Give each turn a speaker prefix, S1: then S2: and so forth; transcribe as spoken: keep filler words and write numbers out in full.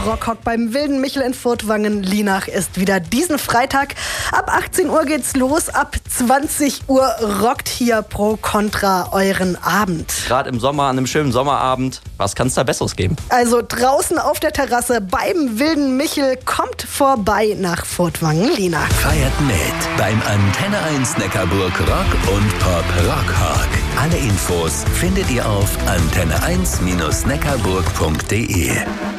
S1: Rockhock beim Wilden Michel in Furtwangen-Lienach ist wieder diesen Freitag. Ab achtzehn Uhr geht's los, ab zwanzig Uhr rockt hier Pro Contra euren Abend.
S2: Gerade im Sommer, an einem schönen Sommerabend, was kann es da Besseres geben?
S1: Also draußen auf der Terrasse beim Wilden Michel, kommt vorbei nach Furtwangen-Lienach.
S3: Feiert mit beim Antenne eins Neckarburg Rock und Pop Rockhock. Alle Infos findet ihr auf antenne eins Bindestrich neckarburg punkt de.